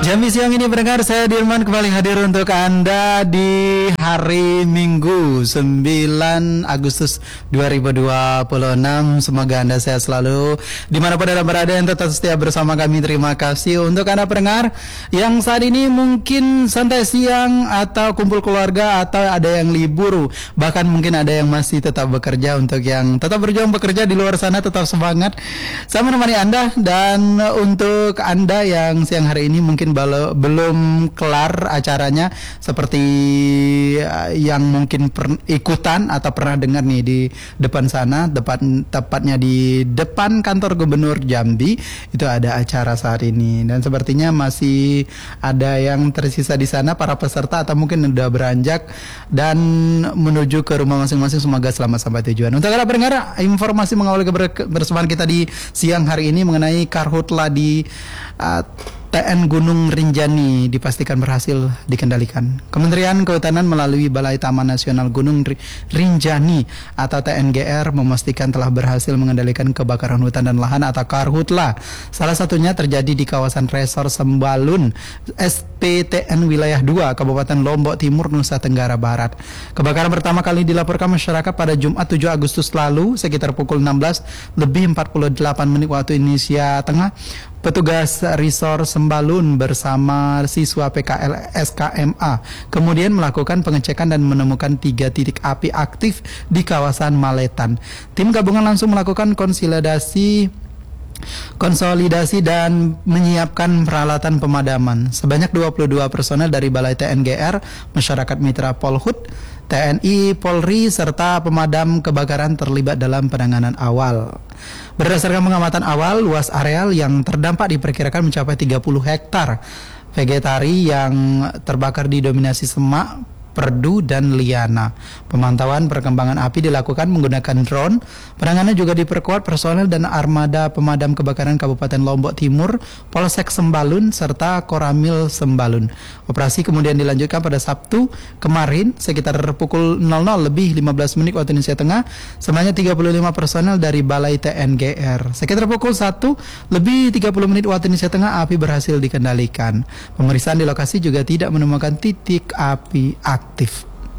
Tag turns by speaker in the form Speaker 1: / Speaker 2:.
Speaker 1: Jambi siang ini pendengar, saya Dirman kembali hadir untuk Anda di hari Minggu 9 Agustus 2026. Semoga Anda sehat selalu dimanapun Anda berada, yang tetap setia bersama kami. Terima kasih untuk Anda pendengar yang saat ini mungkin santai siang atau kumpul keluarga, atau ada yang libur, bahkan mungkin ada yang masih tetap bekerja. Untuk yang tetap berjuang bekerja di luar sana, tetap semangat, saya menemani Anda. Dan untuk Anda yang siang hari ini mungkin belum kelar acaranya, seperti yang mungkin ikutan atau pernah dengar nih di depan sana, tepatnya di depan kantor Gubernur Jambi, itu ada acara saat ini. Dan sepertinya masih ada yang tersisa di sana, para peserta, atau mungkin udah beranjak dan menuju ke rumah masing-masing. Semoga selamat sampai tujuan. Untuk Anda pendengar, informasi mengawali kebersamaan kita di siang hari ini mengenai karhutla di TN Gunung Rinjani dipastikan berhasil dikendalikan. Kementerian Kehutanan melalui Balai Taman Nasional Gunung Rinjani atau TNGR memastikan telah berhasil mengendalikan kebakaran hutan dan lahan atau karhutla. Salah satunya terjadi di kawasan Resor Sembalun, SPTN Wilayah 2, Kabupaten Lombok Timur, Nusa Tenggara Barat. Kebakaran pertama kali dilaporkan masyarakat pada Jumat 7 Agustus lalu sekitar pukul 16:48 waktu Indonesia Tengah. Petugas Resor Sembalun bersama siswa PKL SKMA kemudian melakukan pengecekan dan menemukan 3 titik api aktif di kawasan Maletan. Tim gabungan langsung melakukan konsolidasi dan menyiapkan peralatan pemadaman. Sebanyak 22 personel dari Balai TNGR, Masyarakat Mitra Polhut, TNI, Polri, serta pemadam kebakaran terlibat dalam penanganan awal. Berdasarkan pengamatan awal, luas areal yang terdampak diperkirakan mencapai 30 hektar. Vegetari yang terbakar didominasi semak, perdu, dan liana. Pemantauan perkembangan api dilakukan menggunakan drone. Penanganan juga diperkuat personel dan armada pemadam kebakaran Kabupaten Lombok Timur, Polsek Sembalun, serta Koramil Sembalun. Operasi kemudian dilanjutkan pada Sabtu kemarin sekitar pukul 00:15 waktu Indonesia Tengah. Sebanyak 35 personel dari Balai TNGR. Sekitar pukul 1:30 waktu Indonesia Tengah, api berhasil dikendalikan. Pemeriksaan di lokasi juga tidak menemukan titik api aktif.